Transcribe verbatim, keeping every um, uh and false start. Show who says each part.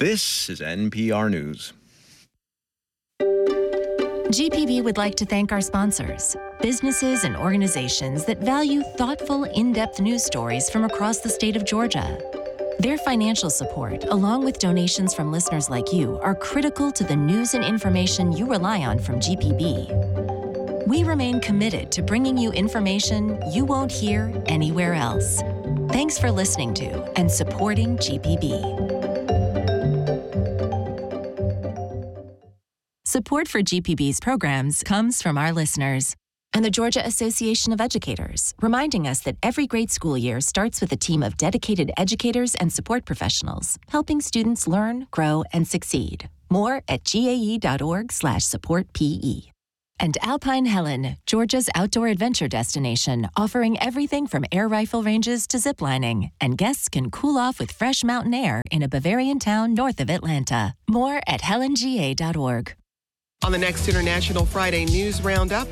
Speaker 1: This is N P R News.
Speaker 2: G P B would like to thank our sponsors, businesses and organizations that value thoughtful, in-depth news stories from across the state of Georgia. Their financial support, along with donations from listeners like you, are critical to the news and information you rely on from G P B. We remain committed to bringing you information you won't hear anywhere else. Thanks for listening to and supporting G P B. Support for G P B's programs comes from our listeners and the Georgia Association of Educators, reminding us that every great school year starts with a team of dedicated educators and support professionals, helping students learn, grow, and succeed. More at gae.org slash support PE. And Alpine Helen, Georgia's outdoor adventure destination, offering everything from air rifle ranges to ziplining, and guests can cool off with fresh mountain air in a Bavarian town north of Atlanta. More at helen g a dot org.
Speaker 3: On the next International Friday News Roundup,